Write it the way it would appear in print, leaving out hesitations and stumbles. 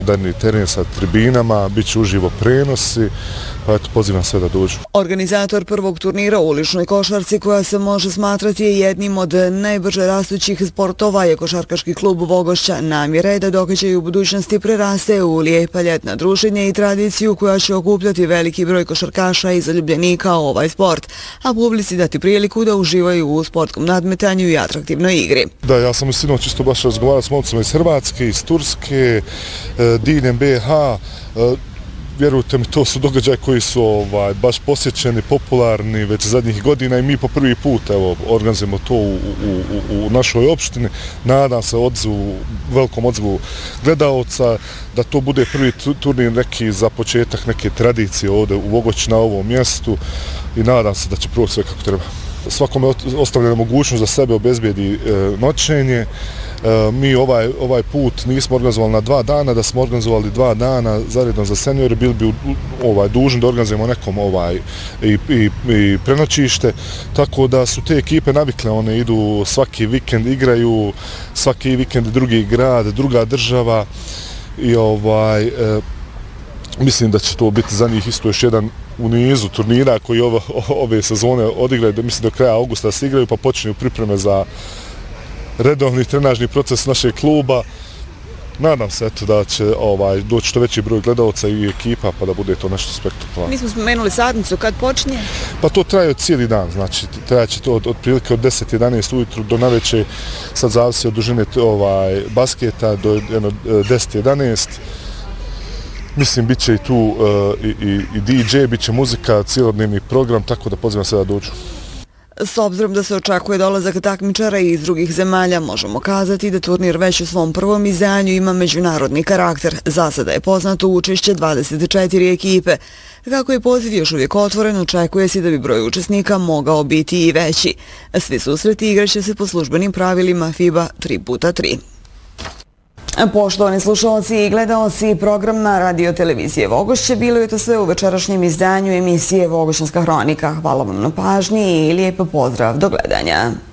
Udarni teren sa tribinama, bit će uživo prenosi, pa eto, pozivam sve da dođu. Organizator prvog turnira u uličnoj košarci, koja se može smatrati jednim od najbrže rastućih sportova, je košarkaški klub Vogošća. Namjera je da događaj u budućnosti preraste u lijepa ljetna druženja i tradiciju koja će okupljati veliki broj košarkaša i zaljubljenika u ovaj sport, a publici dati priliku da uživaju u sportskom nadmetanju i atraktivnoj igri. Da, ja sam sinoć čisto baš razgovarao s momcima iz Hrvatske, iz Turske, diljem BiH. Vjerujte mi, to su događaji koji su baš posjećeni, popularni već zadnjih godina i mi po prvi put organizujemo to u našoj opštini. Nadam se velikom odzivu gledaoca, da to bude prvi turnir neki za početak neke tradicije ovdje u Vogošći na ovom mjestu i nadam se da će proći sve kako treba. Svakome ostavljena mogućnost da sebe obezbijedi noćenje. Mi ovaj put nismo organizovali na 2 dana, da smo organizovali 2 dana zaredno za seniore, bili bi dužni da organizujemo nekom i prenoćište, tako da su te ekipe navikle, one idu svaki vikend, igraju svaki vikend drugi grad, druga država i mislim da će to biti za njih isto još jedan u nizu turnira koji ove sezone odigraju, mislim do kraja augusta se igraju pa počinju pripreme za redovni trenažni proces našeg kluba. Nadam se da će doći što veći broj gledalaca i ekipa pa da bude to nešto spektakularno. Mi smo spomenuli sadnicu, kad počinje? Pa to traje cijeli dan, znači trajaće to otprilike od 10-11 ujutru do naveče, sad zavisi od dužine basketa do 10-11. Mislim, bit će i tu i DJ, bit će muzika, cijelodnevni program, tako da pozivam sve da dođu. S obzirom da se očekuje dolazak takmičara iz drugih zemalja, možemo kazati da turnir već u svom prvom izdanju ima međunarodni karakter. Za sada je poznato učešće 24 ekipe. Kako je poziv još uvijek otvoren, očekuje se da bi broj učesnika mogao biti i veći. Svi susreti igraće se po službenim pravilima FIBA 3x3. Poštovani slušalci i gledaoci programa Radio Televizije Vogošće, bilo je to sve u večerašnjem izdanju emisije Vogošćanska hronika. Hvala vam na pažnji i lijep pozdrav. Do gledanja.